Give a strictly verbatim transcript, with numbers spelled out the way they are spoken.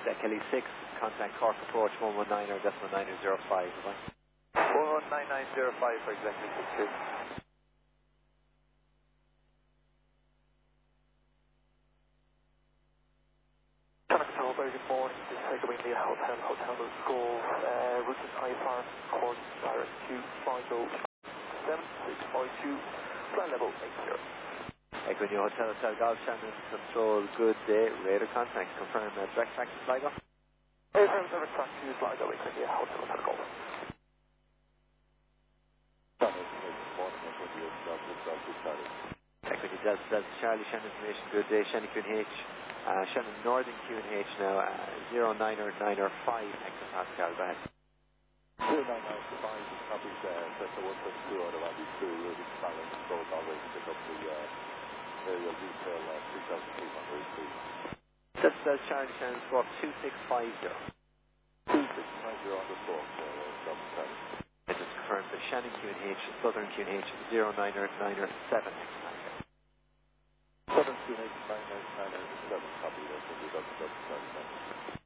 uh, Kelly six, contact Cork approach one one nine or decimal nine zero five. one one nine nine zero five for exactly six two. Control, very good morning. This is Tiger Wing Leah Hotel, Hotel Golf, uh, Route High Farm, Court, Paris Q, five oh seven six five two, flight level eight zero. Echo New Hotel Hotel Golf Shannon Control, good day, radar contact, confirm uh, direct track to Sligo. Airframe service track to Sligo, Wing Leah Hotel Hotel Golf. Echo New Delta Delta Charlie Shannon Information, good day, Shannon Q and H, uh, Shannon Northern Q and H now, uh, zero nine nine five, Hector Pascal, go ahead. zero nine nine five copies there, Cessna one seven two out of Andy two, Ruby Fallon, Gold Always pick up the uh, aerial detail uh, three thousand feet on route three. Delta Delta Charlie Shannon Squawk two six five zero. two six five zero on the squawk, uh, Delta Charlie. I just confirmed the Shannon Q and H, Southern Q and H, zero nine nine seven, Hector Pascal. seven two eight nine nine nine seven copy there, so you got the Delta Charlie.